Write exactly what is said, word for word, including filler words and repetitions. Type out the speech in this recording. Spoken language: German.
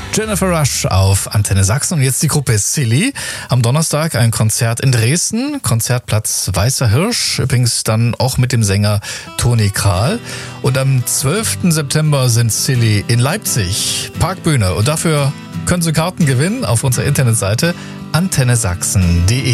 Jennifer Rush auf Antenne Sachsen und jetzt die Gruppe Silly. Am Donnerstag ein Konzert in Dresden, Konzertplatz Weißer Hirsch, übrigens dann auch mit dem Sänger Toni Kral. Und am zwölften September sind Silly in Leipzig, Parkbühne. Und dafür können Sie Karten gewinnen auf unserer Internetseite antenne sachsen punkt de.